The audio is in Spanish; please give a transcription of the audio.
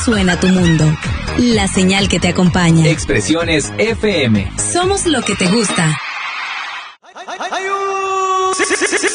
suena tu mundo. La señal que te acompaña. Expresiones FM. Somos lo que te gusta.